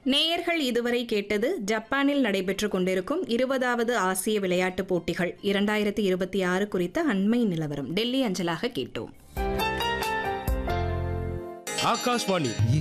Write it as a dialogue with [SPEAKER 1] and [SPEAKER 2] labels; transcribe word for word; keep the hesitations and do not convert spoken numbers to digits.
[SPEAKER 1] நேயர்கள் இதுவரை கேட்டது ஜப்பானில் நடைபெற்று கொண்டிருக்கும் இருபதாவது ஆசிய விளையாட்டுப் போட்டிகள் இரண்டாயிரத்தி இருபத்தி ஆறு குறித்த அண்மை நிலவரம் டெல்லி அஞ்சலாக கேட்டோம்.
[SPEAKER 2] ஆகாஷ்வாணி